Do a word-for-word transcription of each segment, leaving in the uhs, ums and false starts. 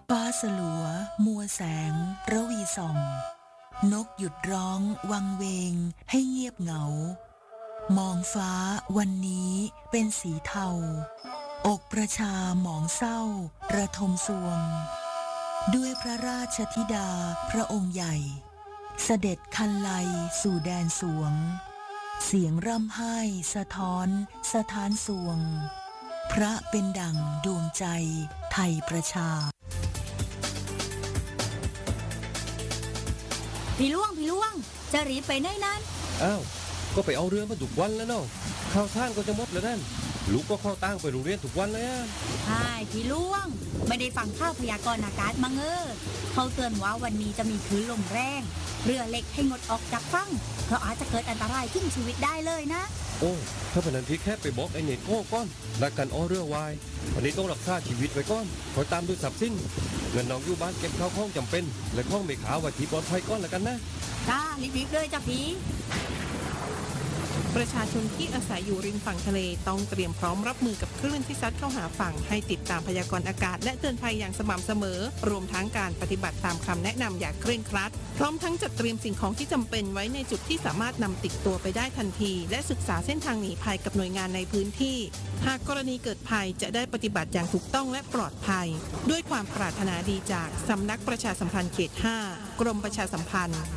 ฟ้าสลัวมัวแสงระวีส่องนกหยุดร้องวังเวงให้เงียบเหงามองฟ้าวันนี้เป็นสีเทาอกประชาหมองเศร้าระทมสวงด้วยพระราชธิดาพระองค์ใหญ่เสด็จคันไลสู่แดนสวงเสียงร่ำไห้สะท้อนสะท้านสวงพระเป็นดั่งดวงใจไทยประชาพี่ล่วงพี่ล่วงจะรีบไปไหนนั้นอ้าวก็ไปเอาเรือมาทุกวันแล้วเนาะข้าวท่านก็จะหมดแล้วนั่นลูกก็เข้าตั้งไปโรงเรียนทุกวันเลยอ่ะใช่พี่ล่วงไม่ได้ฟังข่าวพยากรณ์อากาศมาเงอเขาเตือนว่าวันนี้จะมีคลื่นลมแรงเรือเล็กให้งดออกจากฝั่งเพราะอาจจะเกิดอันตรายถึงชีวิตได้เลยนะโอ้ถ้าพนันพี่แค่ไปบอกไอ้เน็ตโก้ก้อนรักกันอ้อเรือวายวันนี้ต้องรักษาชีวิตไว้ก้อนคอยตามดูสับสิ้นเงินน้องอยู่บ้านเก็บข้าวของจำเป็นและข้องไม่ขาวไว้ที่ปลอดภัยก้อนแล้วกันนะจ้ารีบๆเลยจ้ะพี่ประชาชนที่อาศัยอยู่ริมฝั่งทะเลต้องเตรียมพร้อมรับมือกับคลื่นที่ซัดเข้าหาฝั่งให้ติดตามพยากรณ์อากาศและเตือนภัยอย่างสม่ำเสมอรวมทั้งการปฏิบัติตามคำแนะนำอย่างเคร่งครัดพร้อมทั้งจัดเตรียมสิ่งของที่จำเป็นไว้ในจุดที่สามารถนำติดตัวไปได้ทันทีและศึกษาเส้นทางหนีภัยกับหน่วยงานในพื้นที่หากกรณีเกิดภัยจะได้ปฏิบัติอย่างถูกต้องและปลอดภัยด้วยความปรารถนาดีจากสำนักประชาสัมพันธ์เขตห้ากรมประชาสัมพันธ์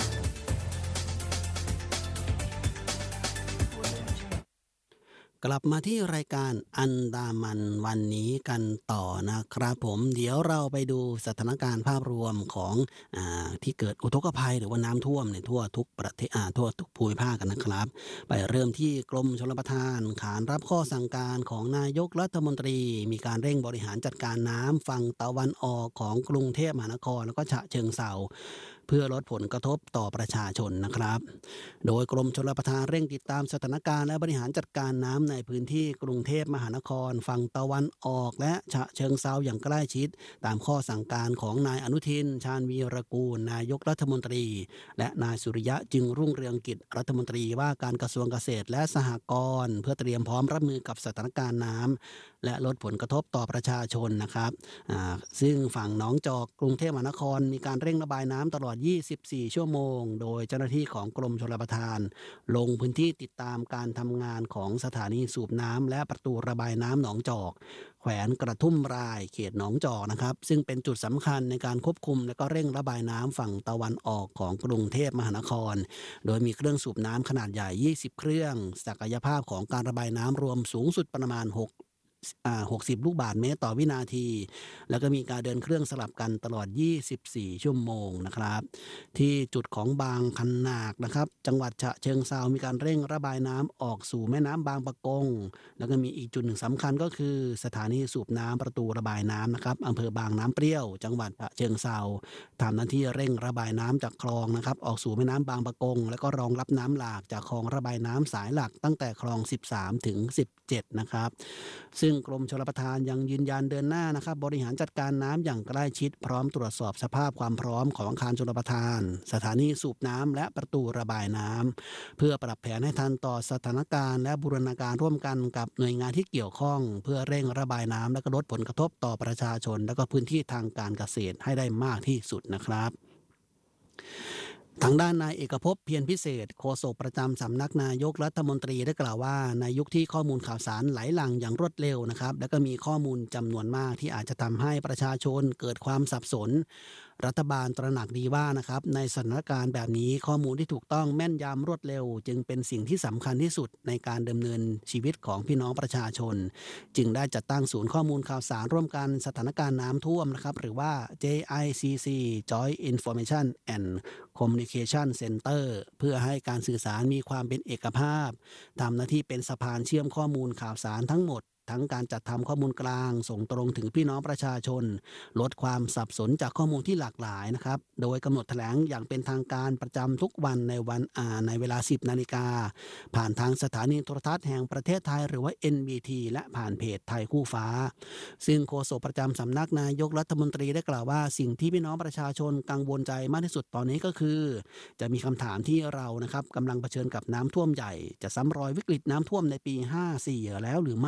กลับมาที่รายการอันดามันวันนี้กันต่อนะครับผมเดี๋ยวเราไปดูสถานการณ์ภาพรวมของอ่าที่เกิดอุทกภัยหรือว่าน้ำท่วมในทั่วทุกประเทศอ่าทั่วทุกภูมิภาคกันนะครับไปเริ่มที่กรมชลประทานขานรับข้อสั่งการของนายกรัฐมนตรีมีการเร่งบริหารจัดการน้ำฝั่งตะวันออกของกรุงเทพมหานครแล้วก็ฉะเชิงเทราเพื่อลดผลกระทบต่อประชาชนนะครับโดยกรมชลประทานเร่งติดตามสถานการณ์และบริหารจัดการน้ำในพื้นที่กรุงเทพมหานครฝั่งตะวันออกและฉะเชิงเทราอย่างใกล้ชิดตามข้อสั่งการของนายอนุทินชาญวีรกูลนายกรัฐมนตรีและนายสุริยะจึงรุ่งเรืองกิจรัฐมนตรีว่าการกระทรวงเกษตรและสหกรณ์เพื่อเตรียมพร้อมรับมือกับสถานการณ์น้ำและลดผลกระทบต่อประชาชนนะครับซึ่งฝั่งหนองจอกกรุงเทพมหานครมีการเร่งระบายน้ำตลอดยี่สิบสี่ชั่วโมงโดยเจ้าหน้าที่ของกรมชลประทานลงพื้นที่ติดตามการทำงานของสถานีสูบน้ำและประตูระบายน้ำหนองจอกแขวงกระทุ่มรายเขตหนองจอกนะครับซึ่งเป็นจุดสำคัญในการควบคุมและก็เร่งระบายน้ำฝั่งตะวันออกของกรุงเทพมหานครโดยมีเครื่องสูบน้ำขนาดใหญ่ยี่สิบเครื่องศักยภาพของการระบายน้ำรวมสูงสุดประมาณหกอ่าหกสิบลูกบาศก์เมตรต่อวินาทีแล้วก็มีการเดินเครื่องสลับกันตลอดยี่สิบสี่ชั่วโมงนะครับที่จุดของบางคันนาคนะครับจังหวัดฉะเชิงเทรามีการเร่งระบายน้ำออกสู่แม่น้ำบางปะกงแล้วก็มีอีกจุดหนึ่งสำคัญก็คือสถานีสูบน้ำประตูระบายน้ำนะครับอำเภอบางน้ำเปรี้ยวจังหวัดฉะเชิงเทราทำหน้าที่เร่งระบายน้ำจากคลองนะครับออกสู่แม่น้ำบางปะกงแล้วก็รองรับน้ำหลากจากคลองระบายน้ำสายหลักตั้งแต่คลองสิบสามถึงสิบเจ็ดนะครับซึ่งกรมชลประทานยังยืนยันเดินหน้านะครับบริหารจัดการน้ำอย่างใกล้ชิดพร้อมตรวจสอบสภาพความพร้อมของอาคารชลประทานสถานีสูบน้ำและประตูระบายน้ำเพื่อปรับแผนให้ทันต่อสถานการณ์และบูรณาการร่วมกันกับหน่วยงานที่เกี่ยวข้องเพื่อเร่งระบายน้ำและก็ลดผลกระทบต่อประชาชนและก็พื้นที่ทางการเกษตรให้ได้มากที่สุดนะครับทางด้านนายเอกภพเพียรพิเศษโฆษกประจำสำนักนายกรัฐมนตรีได้กล่าวว่าในยุคที่ข้อมูลข่าวสารไหลหลั่งอย่างรวดเร็วนะครับและก็มีข้อมูลจำนวนมากที่อาจจะทำให้ประชาชนเกิดความสับสนรัฐบาลตระหนักดีว่านะครับในสถานการณ์แบบนี้ข้อมูลที่ถูกต้องแม่นยำรวดเร็วจึงเป็นสิ่งที่สำคัญที่สุดในการดำเนินชีวิตของพี่น้องประชาชนจึงได้จัดตั้งศูนย์ข้อมูลข่าวสารร่วมกันสถานการณ์น้ำท่วมนะครับหรือว่า เจ ไอ ซี ซี Joint Information and Communication Center เพื่อให้การสื่อสารมีความเป็นเอกภาพทำหน้าที่เป็นสะพานเชื่อมข้อมูลข่าวสารทั้งหมดทั้งการจัดทำข้อมูลกลางส่งตรงถึงพี่น้องประชาชนลดความสับสนจากข้อมูลที่หลากหลายนะครับโดยกำหนดแถลงอย่างเป็นทางการประจำทุกวันในวันอ่าในเวลา สิบนาฬิกาผ่านทางสถานีโทรทัศน์แห่งประเทศไทยหรือว่า เอ็น บี ที และผ่านเพจไทยคู่ฟ้าซึ่งโฆษกประจำสำนักนายกรัฐมนตรีได้กล่าวว่าสิ่งที่พี่น้องประชาชนกังวลใจมากที่สุดตอนนี้ก็คือจะมีคำถามที่เรานะครับกำลังเผชิญกับน้ำท่วมใหญ่จะซ้ำรอยวิกฤตน้ำท่วมในปีห้าสี่แล้วหรือไม่นะครับ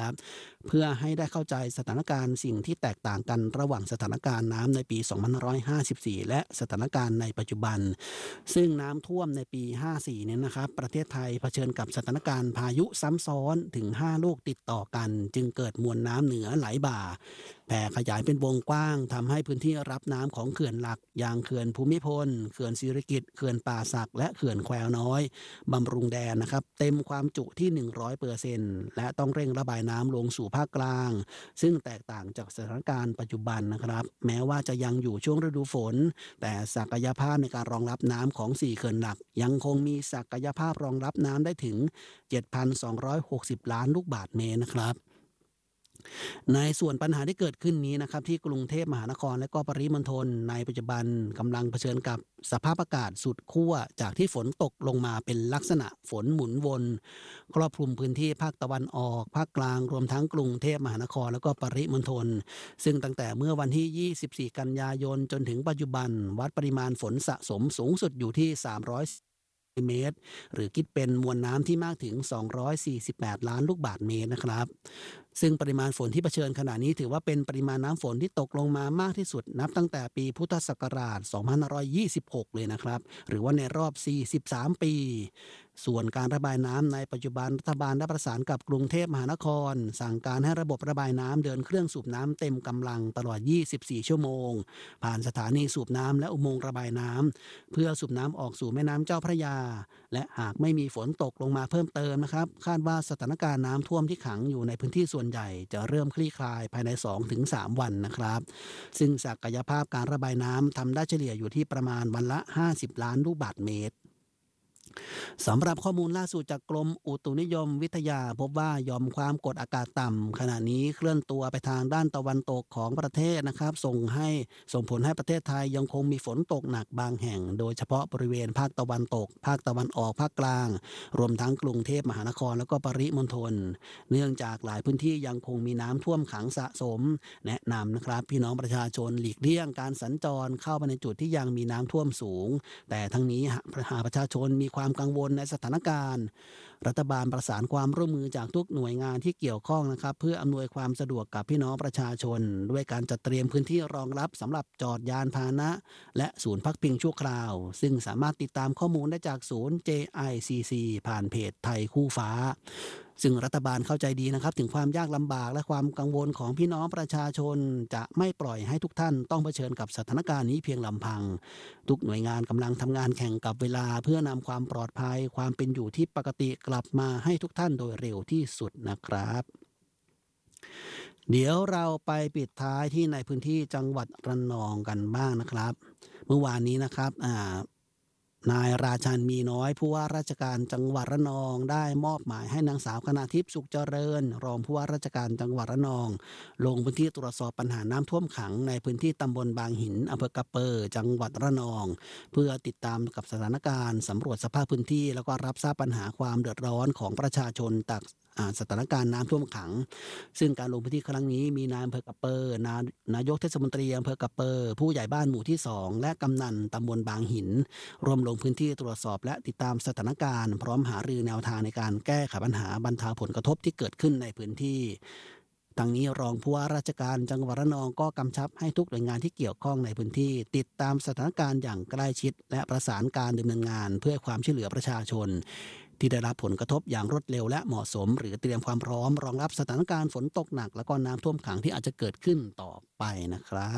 นะครับเพื่อให้ได้เข้าใจสถานการณ์สิ่งที่แตกต่างกันระหว่างสถานการณ์น้ำในปี สองพันห้าร้อยห้าสิบสี่ และสถานการณ์ในปัจจุบันซึ่งน้ำท่วมในปี ห้าสี่ เนี่ยนะครับประเทศไทยเผชิญกับสถานการณ์พายุซ้ำซ้อนถึง ห้า ลูกติดต่อกันจึงเกิดมวลน้ำเหนือไหลบ่าแผ่ขยายเป็นวงกว้างทำให้พื้นที่รับน้ำของเขื่อนหลักอย่างเขื่อนภูมิพลเขื่อนศิริกิติ์เขื่อนป่าสักและเขื่อนแควน้อยบำรุงแดนนะครับเต็มความจุที่ หนึ่งร้อยเปอร์เซ็นต์ และต้องเร่งระบายน้ำลงสู่ภาคกลางซึ่งแตกต่างจากสถานการณ์ปัจจุบันนะครับแม้ว่าจะยังอยู่ช่วงฤดูฝนแต่ศักยภาพในการรองรับน้ำของสี่เขื่อนหลักยังคงมีศักยภาพรองรับน้ำได้ถึง เจ็ดพันสองร้อยหกสิบ ล้านลูกบาศก์เมตรนะครับในส่วนปัญหาที่เกิดขึ้นนี้นะครับที่กรุงเทพมหานครและก็ปริมณฑลในปัจจุบันกำลังเผชิญกับสภาพอากาศสุดขั้วจากที่ฝนตกลงมาเป็นลักษณะฝนหมุนวนครอบคลุมพื้นที่ภาคตะวันออกภาคกลางรวมทั้งกรุงเทพมหานครและก็ปริมณฑลซึ่งตั้งแต่เมื่อวันที่ยี่สิบสี่กันยายนจนถึงปัจจุบันวัดปริมาณฝนสะสมสูงสุดอยู่ที่สามร้อยเมตรหรือคิดเป็นมวลน้ำที่มากถึงสองร้อยสี่สิบแปดล้านลูกบาศก์เมตรนะครับซึ่งปริมาณฝนที่เผชิญขณะนี้ถือว่าเป็นปริมาณน้ำฝนที่ตกลงมามากที่สุดนับตั้งแต่ปีพุทธศักราช สองพันห้าร้อยยี่สิบหก เลยนะครับหรือว่าในรอบ สี่สิบสาม ปีส่วนการระบายน้ำในปัจจุบันรัฐบาลได้ประสานกับกรุงเทพมหานครสั่งการให้ระบบระบายน้ำเดินเครื่องสูบน้ำเต็มกำลังตลอด ยี่สิบสี่ ชั่วโมงผ่านสถานีสูบน้ำและอุโมงค์ระบายน้ำเพื่อสูบน้ำออกสู่แม่น้ำเจ้าพระยาและหากไม่มีฝนตกลงมาเพิ่มเติมนะครับคาดว่าสถานการณ์น้ำท่วมที่ขังอยู่ในพื้นที่ส่วนใหญ่จะเริ่มคลี่คลายภายใน สองถึงสาม วันนะครับซึ่งศักยภาพการระบายน้ำทำได้เฉลี่ยอยู่ที่ประมาณวันละห้าสิบล้านลูกบาศก์เมตรสำหรับข้อมูลล่าสุดจากกรมอุตุนิยมวิทยาพบว่ายอมความกดอากาศต่ำขณะนี้เคลื่อนตัวไปทางด้านตะวันตกของประเทศนะครับส่งให้ส่งผลให้ประเทศไทยยังคงมีฝนตกหนักบางแห่งโดยเฉพาะบริเวณภาคตะวันตกภาคตะวันออกภาคกลางรวมทั้งกรุงเทพมหานครและก็ปริมณฑลเนื่องจากหลายพื้นที่ยังคงมีน้ำท่วมขังสะสมแนะนำนะครับพี่น้องประชาชนหลีกเลี่ยงการสัญจรเข้าไปในจุดที่ยังมีน้ำท่วมสูงแต่ทั้งนี้หากประชาชนมีความกังวลในสถานการณ์รัฐบาลประสานความร่วมมือจากทุกหน่วยงานที่เกี่ยวข้องนะครับเพื่ออำนวยความสะดวกกับพี่น้องประชาชนด้วยการจัดเตรียมพื้นที่รองรับสำหรับจอดยานพาหนะและศูนย์พักพิงชั่วคราวซึ่งสามารถติดตามข้อมูลได้จากศูนย์ เจ ไอ ซี ซี ผ่านเพจไทยคู่ฟ้าซึ่งรัฐบาลเข้าใจดีนะครับถึงความยากลำบากและความกังวลของพี่น้องประชาชนจะไม่ปล่อยให้ทุกท่านต้องเผชิญกับสถานการณ์นี้เพียงลำพังทุกหน่วยงานกำลังทำงานแข่งกับเวลาเพื่อนำความปลอดภัยความเป็นอยู่ที่ปกติกลับมาให้ทุกท่านโดยเร็วที่สุดนะครับเดี๋ยวเราไปปิดท้ายที่ในพื้นที่จังหวัดระนองกันบ้างนะครับเมื่อวานนี้นะครับอ่านายราชันมีน้อยผู้ว่าราชการจังหวัดระนองได้มอบหมายให้นางสาวคณาทิพย์สุขเจริญรองผู้ว่าราชการจังหวัดระนองลงพื้นที่ตรวจสอบปัญหาน้ำท่วมขังในพื้นที่ตำบลบางหินอำเภอกะเปอร์จังหวัดระนองเพื่อติดตามกับสถานการณ์สำรวจสภาพพื้นที่แล้วก็รับทราบปัญหาความเดือดร้อนของประชาชนจากสถานการณ์น้ำท่วมขังซึ่งการลงพื้นที่ครั้งนี้มีนายอำเภอกะเปอร์นานายกเทศมนตรีอำเภอกะเปอร์ผู้ใหญ่บ้านหมู่ที่สองและกำนันตำบลบางหินรวมลงพื้นที่ตรวจสอบและติดตามสถานการณ์พร้อมหารือแนวทางในการแก้ไขปัญหาบรรเทาผลกระทบที่เกิดขึ้นในพื้นที่ทั้งนี้รองผู้ว่าราชการจังหวัดระนองก็กำชับให้ทุกหน่วยงานที่เกี่ยวข้องในพื้นที่ติดตามสถานการณ์อย่างใกล้ชิดและประสานการดำเนินงานเพื่อความช่วยเหลือประชาชนที่ได้รับผลกระทบอย่างรวดเร็วและเหมาะสมหรือเตรียมความพร้อมรองรับสถานการณ์ฝนตกหนักและก็น้ำท่วมขังที่อาจจะเกิดขึ้นต่อไปนะครับ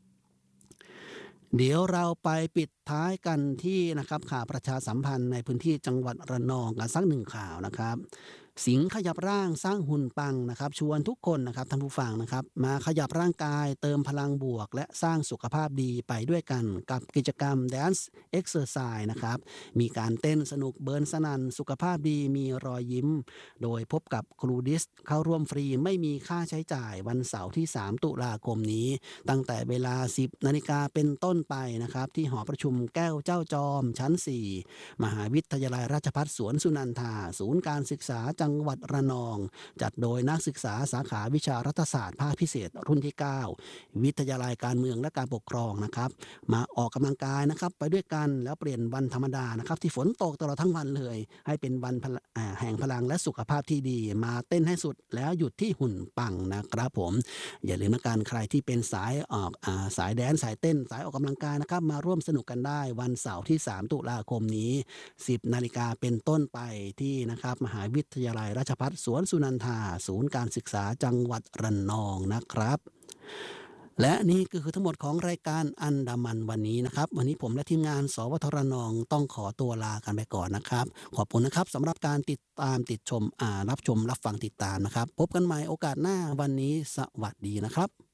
เดี๋ยวเราไปปิดท้ายกันที่นะครับข่าวประชาสัมพันธ์ในพื้นที่จังหวัดระนองกันสักหนึ่งข่าวนะครับสิงขยับร่างสร้างหุ่นปังนะครับชวนทุกคนนะครับท่านผู้ฟังนะครับมาขยับร่างกายเติมพลังบวกและสร้างสุขภาพดีไปด้วยกันกับกิจกรรม Dance Exercise นะครับมีการเต้นสนุกเบิร์นสนั่นสุขภาพดีมีรอยยิ้มโดยพบกับครูดิสเข้าร่วมฟรีไม่มีค่าใช้จ่ายวันเสาร์ที่สามตุลาคมนี้ตั้งแต่เวลา สิบนาฬิกาเป็นต้นไปนะครับที่หอประชุมแก้วเจ้าจอมชั้นสี่มหาวิทยาลัยราชภัฏสวนสุนันทาศูนย์การศึกษาจังหวัดระนองจัดโดยนักศึกษาสาขาวิชารัฐศาสตร์ภาคพิเศษรุ่นที่เก้าวิทยาลัยการเมืองและการปกครองนะครับมาออกกำลังกายนะครับไปด้วยกันแล้วเปลี่ยนวันธรรมดานะครับที่ฝนตกตลอดทั้งวันเลยให้เป็นวันแห่งพลังและสุขภาพที่ดีมาเต้นให้สุดแล้วหยุดที่หุ่นปังนะครับผมอย่าลืมนะกันใครที่เป็นสายออกอ่าสายแดนสายเต้นสายออกกำลังกายนะครับมาร่วมสนุกกันได้วันเสาร์ที่สามตุลาคมนี้สิบนาฬิกาเป็นต้นไปที่นะครับมหาวิทยาลัยราชภัฏสวนสุนันทาศูนย์การศึกษาจังหวัดระนองนะครับและนี่ก็คือทั้งหมดของรายการอันดามันวันนี้นะครับวันนี้ผมและทีมงานสวทระนองต้องขอตัวลากันไปก่อนนะครับขอบคุณนะครับสำหรับการติดตามติดชมอ่ารับชมรับฟังติดตามนะครับพบกันใหม่โอกาสหน้าวันนี้สวัสดีนะครับ